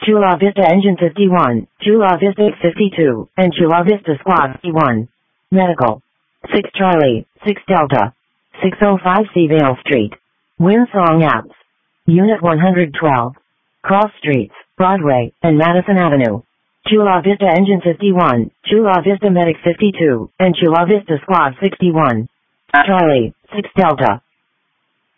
Chula Vista Engine 51, Chula Vista 52, and Chula Vista Squad 51. Medical. 6 Charlie, 6 Delta. 605 Seavale Street. Winsong Apps. Unit 112. Cross Streets, Broadway, and Madison Avenue. Chula Vista Engine 51, Chula Vista Medic 52, and Chula Vista Squad 61. Charlie, 6 Delta.